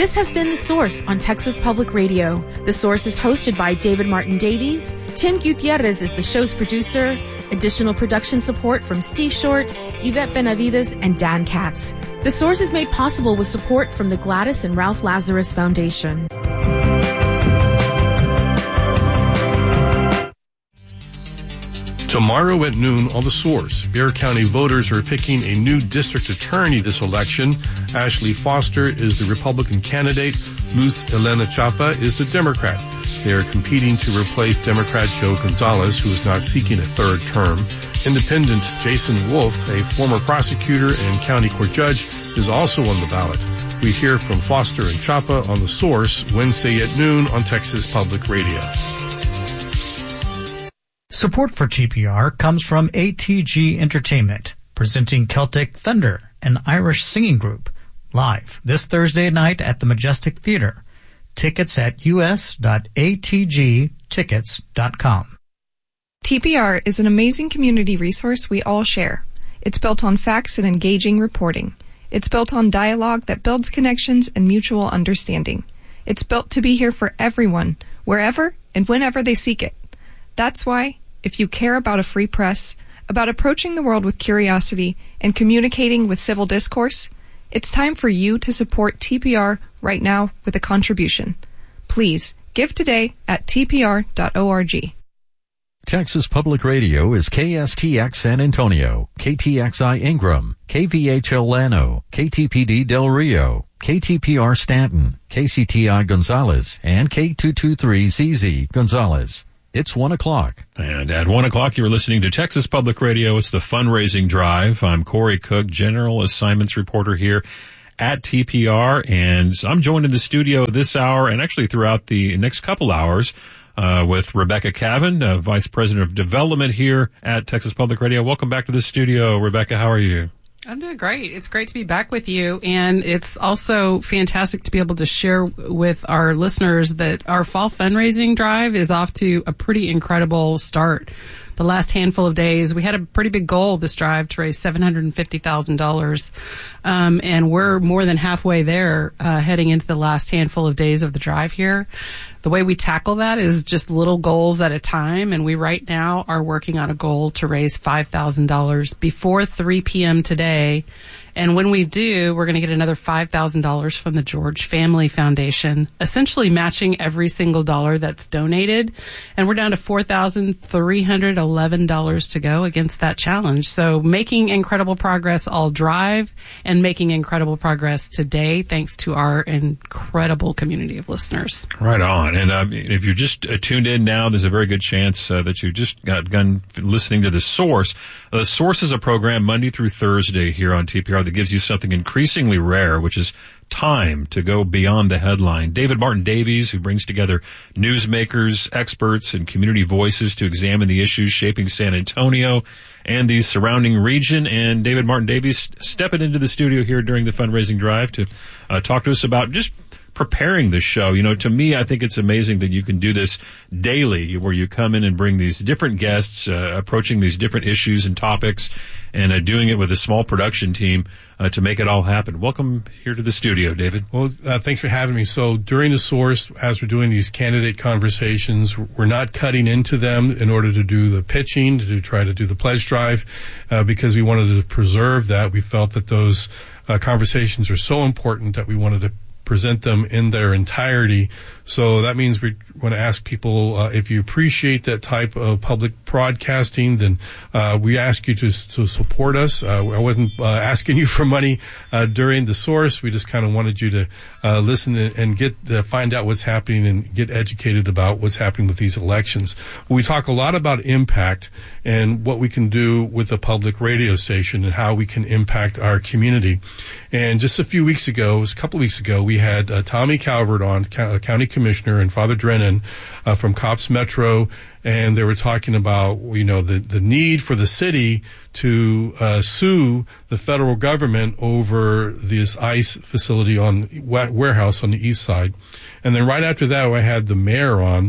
This has been The Source on Texas Public Radio. The Source is hosted by David Martin Davies. Tim Gutierrez is the show's producer. Additional production support from Steve Short, Yvette Benavides, and Dan Katz. The Source is made possible with support from the Gladys and Ralph Lazarus Foundation. Tomorrow at noon on The Source, Bexar County voters are picking a new district attorney this election. Ashley Foster is the Republican candidate. Luz Elena Chapa is the Democrat. They are competing to replace Democrat Joe Gonzalez, who is not seeking a third term. Independent Jason Wolf, a former prosecutor and county court judge, is also on the ballot. We hear from Foster and Chapa on The Source Wednesday at noon on Texas Public Radio. Support for TPR comes from ATG Entertainment, presenting Celtic Thunder, an Irish singing group, live this Thursday night at the Majestic Theater. Tickets at us.atgtickets.com. TPR is an amazing community resource we all share. It's built on facts and engaging reporting. It's built on dialogue that builds connections and mutual understanding. It's built to be here for everyone, wherever and whenever they seek it. That's why, if you care about a free press, about approaching the world with curiosity and communicating with civil discourse, it's time for you to support TPR right now with a contribution. Please give today at tpr.org. Texas Public Radio is KSTX San Antonio, KTXI Ingram, KVHL Llano, KTPD Del Rio, KTPR Stanton, KCTI Gonzales, and K223ZZ Gonzales. It's 1 o'clock. And at 1 o'clock, you're listening to Texas Public Radio. It's the fundraising drive. I'm Corey Cook, General Assignments Reporter here at TPR. And I'm joined in the studio this hour and actually throughout the next couple hours with Rebecca Cavan, Vice President of Development here at Texas Public Radio. Welcome back to the studio, Rebecca. How are you? I'm doing great. It's great to be back with you, and it's also fantastic to be able to share with our listeners that our fall fundraising drive is off to a pretty incredible start. The last handful of days, we had a pretty big goal this drive to raise $750,000, and we're more than halfway there heading into the last handful of days of the drive here. The way we tackle that is just little goals at a time, and we right now are working on a goal to raise $5,000 before 3 p.m. today. And when we do, we're going to get another $5,000 from the George Family Foundation, essentially matching every single dollar that's donated. And we're down to $4,311 to go against that challenge. So making incredible progress all drive and making incredible progress today, thanks to our incredible community of listeners. Right on. And if you're just tuned in now, there's a very good chance that you just got done listening to The Source. The Source is a program Monday through Thursday here on TPR that gives you something increasingly rare, which is time to go beyond the headline. David Martin Davies, who brings together newsmakers, experts, and community voices to examine the issues shaping San Antonio and the surrounding region. And David Martin Davies stepping into the studio here during the fundraising drive to talk to us about just preparing the show. You know, to me, I think it's amazing that you can do this daily, where you come in and bring these different guests, approaching these different issues and topics, and doing it with a small production team to make it all happen. Welcome here to the studio, David. Well, thanks for having me. So during The Source, as we're doing these candidate conversations, we're not cutting into them in order to do the pitching, to try to do the pledge drive, because we wanted to preserve that. We felt that those conversations are so important that we wanted to present them in their entirety. So that means we want to ask people, if you appreciate that type of public broadcasting, then we ask you to support us. I wasn't asking you for money during The Source. We just kind of wanted you to listen and find out what's happening and get educated about what's happening with these elections. We talk a lot about impact and what we can do with a public radio station and how we can impact our community. And just a couple of weeks ago, we had Tommy Calvert on, County Commissioner, and Father Drennan from Cops Metro, and they were talking about, you know, the need for the city to sue the federal government over this ICE facility warehouse on the east side. And then right after that, I had the mayor on,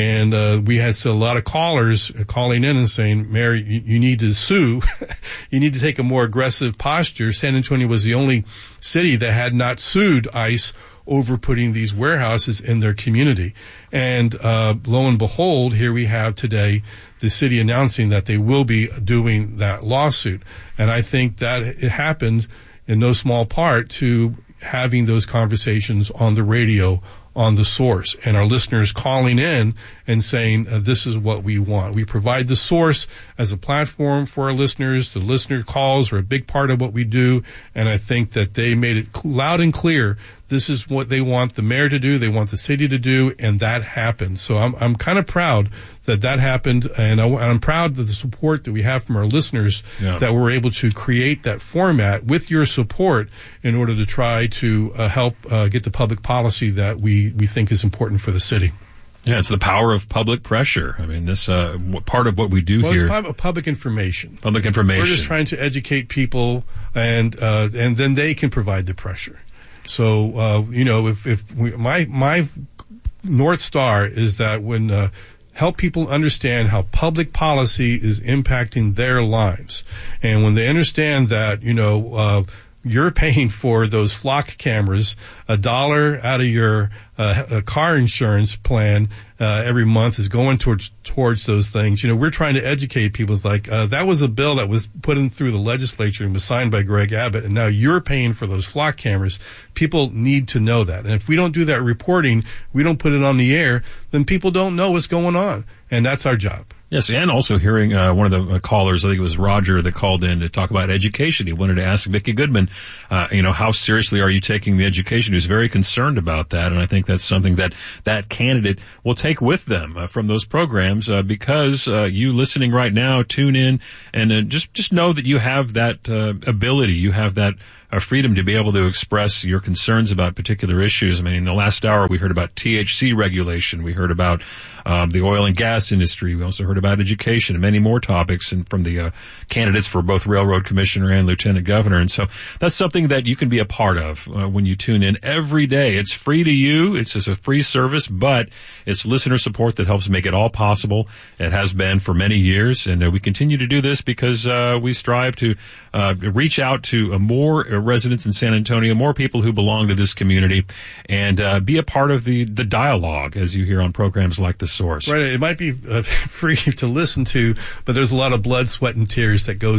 and we had a lot of callers calling in and saying, Mayor, you need to sue. You need to take a more aggressive posture. San Antonio was the only city that had not sued ICE over putting these warehouses in their community. And lo and behold, here we have today the city announcing that they will be doing that lawsuit. And I think that it happened in no small part to having those conversations on the radio, on the Source, and our listeners calling in and saying, this is what we want. We provide the Source as a platform for our listeners. The listener calls are a big part of what we do, and I think that they made it loud and clear. This is what they want the mayor to do, they want the city to do, and that happened. So I'm kind of proud that happened, and I'm proud of the support that we have from our listeners, that we're able to create that format with your support in order to try to help get the public policy that we think is important for the city. Yeah, it's the power of public pressure. I mean, this part of what we do here. Well, it's public information. Public information. We're just trying to educate people, and then they can provide the pressure. So, my North Star is that when help people understand how public policy is impacting their lives, and when they understand that, you're paying for those flock cameras, $1 out of your car insurance plan every month is going towards those things. We're trying to educate people. It's like that was a bill that was put in through the legislature and was signed by Greg Abbott, and now you're paying for those flock cameras. People need to know that. And if we don't do that reporting, we don't put it on the air, then people don't know what's going on. And that's our job. Yes, and also hearing one of the callers, I think it was Roger, that called in to talk about education. He wanted to ask Vicki Goodman, how seriously are you taking the education? He was very concerned about that, and I think that's something that candidate will take with them from those programs, because you listening right now, tune in and just know that you have that ability, you have that freedom to be able to express your concerns about particular issues. I mean, in the last hour, we heard about THC regulation. We heard about the oil and gas industry. We also heard about education and many more topics, and from the candidates for both railroad commissioner and lieutenant governor. And so that's something that you can be a part of when you tune in every day. It's free to you. It's just a free service, but it's listener support that helps make it all possible. It has been for many years, and we continue to do this because we strive to reach out to more residents in San Antonio, more people who belong to this community, and be a part of the dialogue, as you hear on programs like The Source. Right. It might be free to listen to, but there's a lot of blood, sweat, and tears that goes